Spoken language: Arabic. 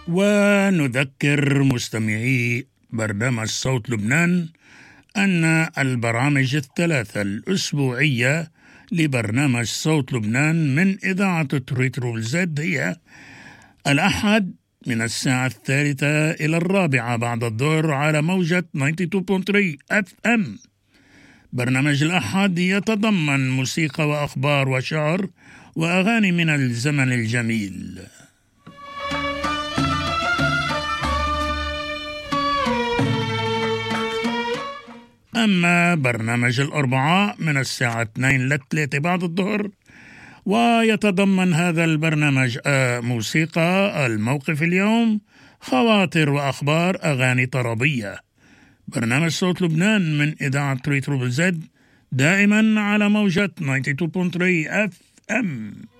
ونذكر مستمعي برنامج صوت لبنان أن البرامج الثلاثة الأسبوعية لبرنامج صوت لبنان من إذاعة تريترو زد هي الأحد من الساعة 3 إلى 4 بعد الظهر على موجة 92.3 FM. برنامج الأحد يتضمن موسيقى وأخبار وشعر وأغاني من الزمن الجميل. أما برنامج الأربعاء من الساعة 2 ل 3 بعد الظهر، ويتضمن هذا البرنامج موسيقى، الموقف اليوم، خواطر وأخبار، أغاني طربية. برنامج صوت لبنان من إذاعة تريترو زد دائما على موجة 92.3 FM.